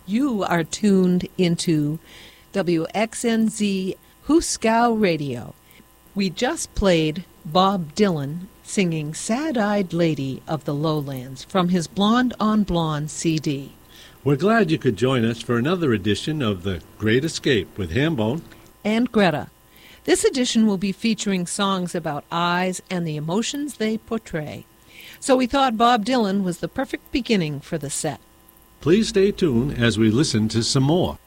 You are tuned into WXNZ Huskow Radio. We just played Bob Dylan singing Sad-Eyed Lady of the Lowlands from his Blonde on Blonde CD. We're glad you could join us for another edition of The Great Escape with Hambone and Greta. This edition will be featuring songs about eyes and the emotions they portray. So we thought Bob Dylan was the perfect beginning for the set. Please stay tuned as we listen to some more.